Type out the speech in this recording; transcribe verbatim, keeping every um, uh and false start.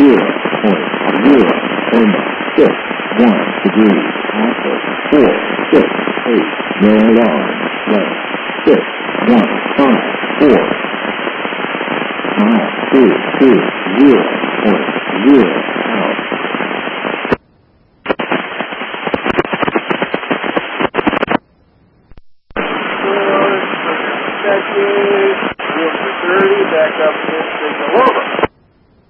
zero point zero, coma, six, one degrees, alpha, four, six, eight, no alarm, left, six, one, five, four, nine, two, two, zero point zero, out. thirty, back up